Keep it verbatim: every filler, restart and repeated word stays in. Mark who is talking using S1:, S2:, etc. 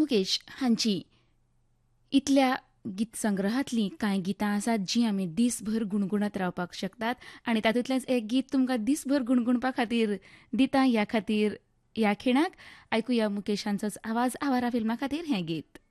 S1: मुकेश हांची इतल्या गीत संग्रहांतलीं कांय गितां आसात जीं आमी दीसभर गुणगुणत रावपाक शकतात आनी तातूंतलेंच एक गीत तुमकां दीसभर गुणगुणपा खातीर दिता ह्या खातीर ह्या खिणाक आयकुया मुकेश हांचोच आवाज आवारा फिल्मा खातीर हें गीत.